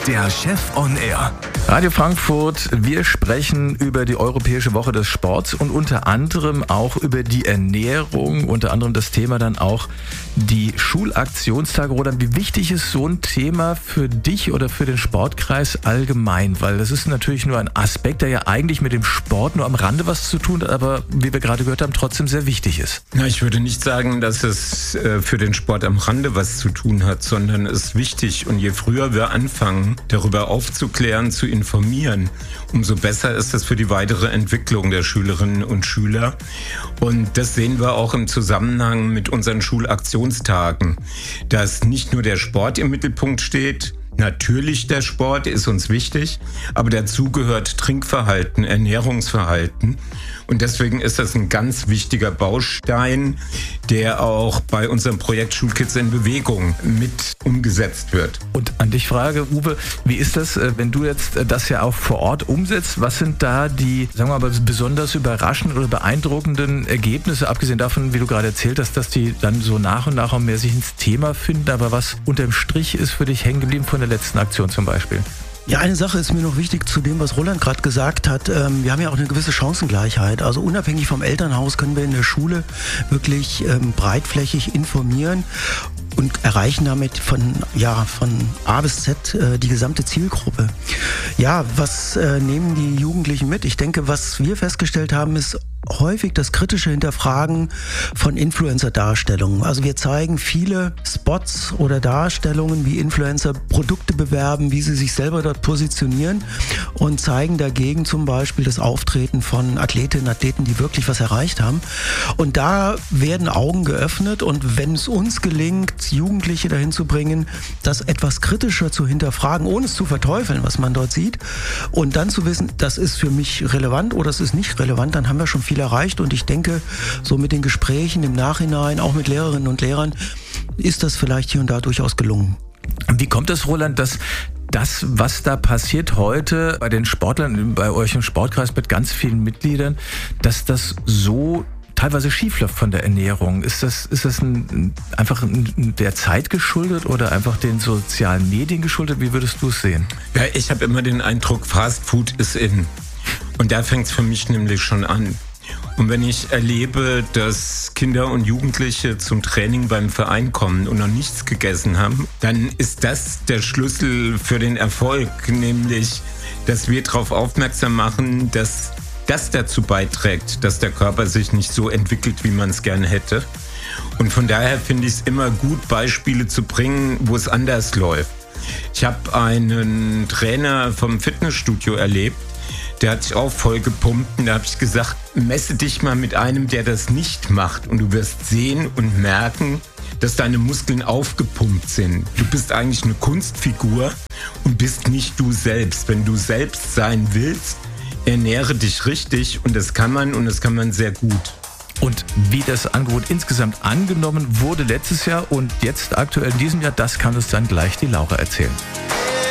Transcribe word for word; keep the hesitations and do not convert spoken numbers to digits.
Der Chef on Air. Radio Frankfurt, wir sprechen über die Europäische Woche des Sports und unter anderem auch über die Ernährung, unter anderem das Thema dann auch die Schulaktionstage. Roland, wie wichtig ist so ein Thema für dich oder für den Sportkreis allgemein? Weil das ist natürlich nur ein Aspekt, der ja eigentlich mit dem Sport nur am Rande was zu tun hat, aber wie wir gerade gehört haben, trotzdem sehr wichtig ist. Na, ich würde nicht sagen, dass es äh, für den Sport am Rande was zu tun hat, sondern es ist wichtig. Und je früher wir anfangen, darüber aufzuklären, zu informieren, umso besser ist das für die weitere Entwicklung der Schülerinnen und Schüler. Und das sehen wir auch im Zusammenhang mit unseren Schulaktionstagen, dass nicht nur der Sport im Mittelpunkt steht. Natürlich, der Sport ist uns wichtig, aber dazu gehört Trinkverhalten, Ernährungsverhalten. Und deswegen ist das ein ganz wichtiger Baustein, der auch bei unserem Projekt Schulkids in Bewegung mit umgesetzt wird. Und an dich Frage, Uwe, wie ist das, wenn du jetzt das ja auch vor Ort umsetzt? Was sind da die, sagen wir mal, besonders überraschenden oder beeindruckenden Ergebnisse, abgesehen davon, wie du gerade erzählt hast, dass die dann so nach und nach auch mehr sich ins Thema finden, aber was unterm Strich ist für dich hängen geblieben von der letzten Aktion zum Beispiel? Ja, eine Sache ist mir noch wichtig zu dem, was Roland gerade gesagt hat. Wir haben ja auch eine gewisse Chancengleichheit. Also unabhängig vom Elternhaus können wir in der Schule wirklich breitflächig informieren und erreichen damit von, ja, von A bis Z äh, die gesamte Zielgruppe. Ja, was äh, nehmen die Jugendlichen mit? Ich denke, was wir festgestellt haben, ist häufig das kritische Hinterfragen von Influencer-Darstellungen. Also wir zeigen viele Spots oder Darstellungen, wie Influencer Produkte bewerben, wie sie sich selber dort positionieren und zeigen dagegen zum Beispiel das Auftreten von Athletinnen und Athleten, die wirklich was erreicht haben. Und da werden Augen geöffnet und wenn es uns gelingt, Jugendliche dahin zu bringen, das etwas kritischer zu hinterfragen, ohne es zu verteufeln, was man dort sieht, und dann zu wissen, das ist für mich relevant oder das ist nicht relevant, dann haben wir schon viel erreicht. Und ich denke, so mit den Gesprächen im Nachhinein, auch mit Lehrerinnen und Lehrern, ist das vielleicht hier und da durchaus gelungen. Wie kommt es, Roland, dass das, was da passiert heute bei den Sportlern, bei euch im Sportkreis mit ganz vielen Mitgliedern, dass das so teilweise schief läuft von der Ernährung? Ist das, ist das ein, einfach ein, der Zeit geschuldet oder einfach den sozialen Medien geschuldet? Wie würdest du es sehen? Ja, ich habe immer den Eindruck, Fast Food ist in. Und da fängt es für mich nämlich schon an. Und wenn ich erlebe, dass Kinder und Jugendliche zum Training beim Verein kommen und noch nichts gegessen haben, dann ist das der Schlüssel für den Erfolg, nämlich, dass wir darauf aufmerksam machen, dass das dazu beiträgt, dass der Körper sich nicht so entwickelt, wie man es gerne hätte. Und von daher finde ich es immer gut, Beispiele zu bringen, wo es anders läuft. Ich habe einen Trainer vom Fitnessstudio erlebt, der hat sich auch voll gepumpt und da habe ich gesagt, messe dich mal mit einem, der das nicht macht und du wirst sehen und merken, dass deine Muskeln aufgepumpt sind. Du bist eigentlich eine Kunstfigur und bist nicht du selbst. Wenn du selbst sein willst, ernähre dich richtig und das kann man und das kann man sehr gut. Und wie das Angebot insgesamt angenommen wurde letztes Jahr und jetzt aktuell in diesem Jahr, das kann uns dann gleich die Laura erzählen.